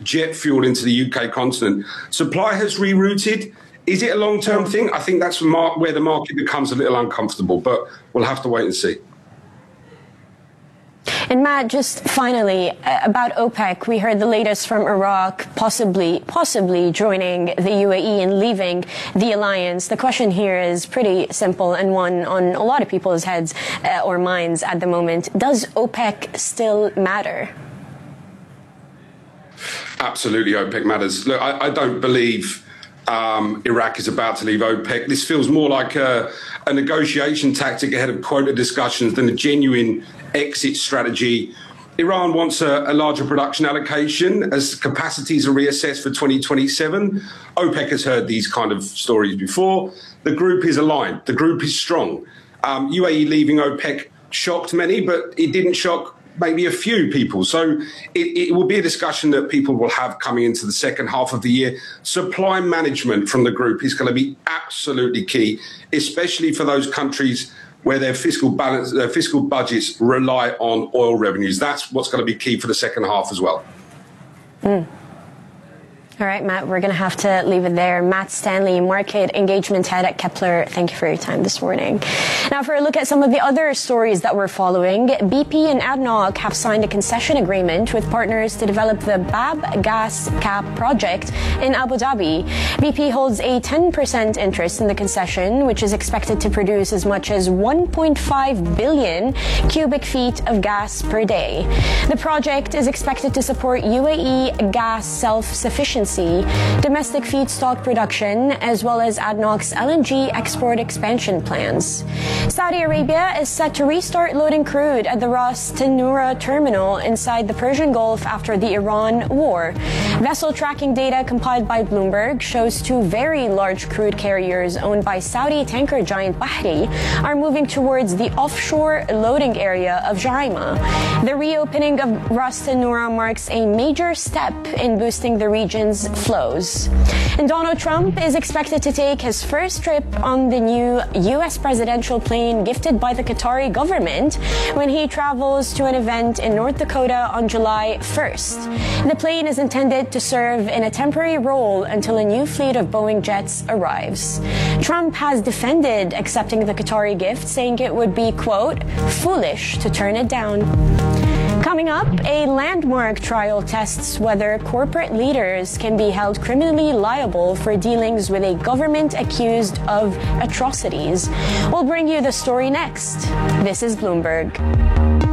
jet fuel into the UK continent. Supply has rerouted. Is it a long-term thing? I think that's where the market becomes a little uncomfortable, but we'll have to wait and see. And Matt, just finally, about OPEC, we heard the latest from Iraq, possibly joining the UAE and leaving the alliance. The question here is pretty simple and one on a lot of people's heads or minds at the moment. Does OPEC still matter? Absolutely, OPEC matters. Look, I don't believe Iraq is about to leave OPEC. This feels more like a negotiation tactic ahead of quota discussions than a genuine exit strategy. Iran wants a larger production allocation as capacities are reassessed for 2027. OPEC has heard these kind of stories before. The group is aligned. The group is strong. UAE leaving OPEC shocked many, but it didn't shock maybe a few people. So it will be a discussion that people will have coming into the second half of the year. Supply management from the group is going to be absolutely key, especially for those countries where their fiscal budgets rely on oil revenues. That's what's going to be key for the second half as well. All right, Matt, we're going to have to leave it there. Matt Stanley, Market Engagement Head at Kepler, thank you for your time this morning. Now, for a look at some of the other stories that we're following, BP and ADNOC have signed a concession agreement with partners to develop the Bab Gas Cap project in Abu Dhabi. BP holds a 10% interest in the concession, which is expected to produce as much as 1.5 billion cubic feet of gas per day. The project is expected to support UAE gas self-sufficiency, domestic feedstock production, as well as ADNOC's LNG export expansion plans. Saudi Arabia is set to restart loading crude at the Ras Tanura terminal inside the Persian Gulf after the Iran war. Vessel tracking data compiled by Bloomberg shows two very large crude carriers owned by Saudi tanker giant Bahri are moving towards the offshore loading area of Juhayma. The reopening of Ras Tanura marks a major step in boosting the region's flows. And Donald Trump is expected to take his first trip on the new U.S. presidential plane gifted by the Qatari government when he travels to an event in North Dakota on July 1st. The plane is intended to serve in a temporary role until a new fleet of Boeing jets arrives. Trump has defended accepting the Qatari gift, saying it would be, quote, foolish to turn it down. Coming up, a landmark trial tests whether corporate leaders can be held criminally liable for dealings with a government accused of atrocities. We'll bring you the story next. This is Bloomberg.